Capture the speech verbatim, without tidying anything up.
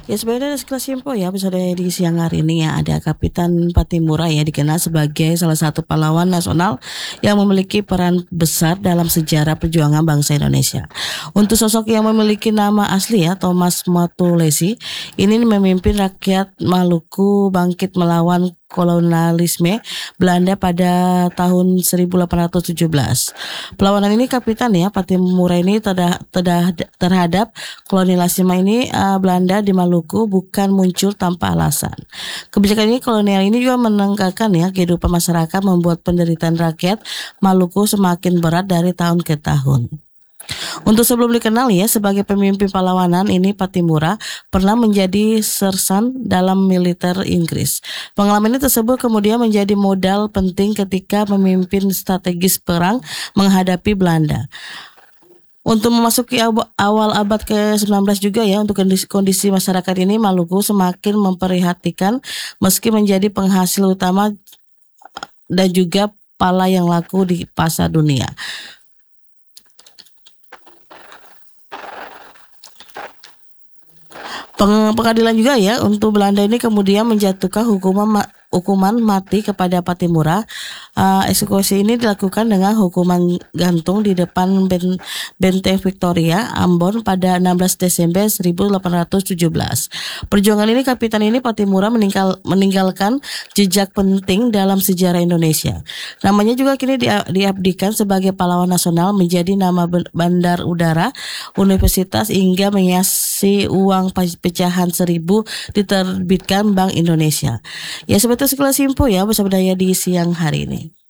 Ya sebenarnya sekelas info ya episode di siang hari ini ya ada Kapitan Patimura ya dikenal sebagai salah satu pahlawan nasional yang memiliki peran besar dalam sejarah perjuangan bangsa Indonesia. Untuk sosok yang memiliki nama asli ya Thomas Matulesi ini memimpin rakyat Maluku bangkit melawan kolonialisme Belanda pada tahun seribu delapan ratus tujuh belas. Perlawanan ini Kapitan ya Patimura ini terhadap, terhadap kolonialisme ini uh, Belanda di Maluku bukan muncul tanpa alasan. Kebijakan ini kolonial ini juga menegakkan ya kehidupan masyarakat, membuat penderitaan rakyat Maluku semakin berat dari tahun ke tahun. Untuk sebelum dikenal ya sebagai pemimpin pahlawanan ini Patimura pernah menjadi sersan dalam militer Inggris. Pengalaman ini tersebut kemudian menjadi modal penting ketika memimpin strategis perang menghadapi Belanda. Untuk memasuki awal abad ke sembilan belas juga ya untuk kondisi, kondisi masyarakat ini Maluku semakin memperhatikan meski menjadi penghasil utama dan juga pala yang laku di pasar dunia. Pengadilan juga ya untuk Belanda ini kemudian menjatuhkan hukuman hukuman mati kepada Patimura. Uh, eksekusi ini dilakukan dengan hukuman gantung di depan benteng Victoria, Ambon pada enam belas Desember seribu delapan ratus tujuh belas. Perjuangan ini Kapitan ini Patimura meninggal, meninggalkan jejak penting dalam sejarah Indonesia. Namanya juga kini diabdikan sebagai pahlawan nasional, menjadi nama bandar udara, universitas hingga menghiasi uang pecahan seribu diterbitkan Bank Indonesia. Ya seperti sekelas info ya bersama Daya di siang hari ini.